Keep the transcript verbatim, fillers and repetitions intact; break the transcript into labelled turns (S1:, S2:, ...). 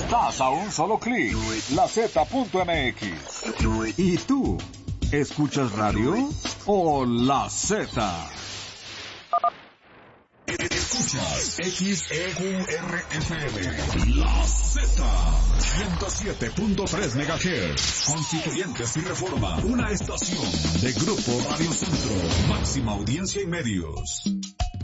S1: Estás a un solo clic. La Z punto M X. ¿Y tú? ¿Escuchas radio o La Z? Escuchas X E U R F M, La Z, ciento siete punto tres megahertz, Constituyentes y Reforma, una estación de Grupo Radio Centro, máxima audiencia y medios.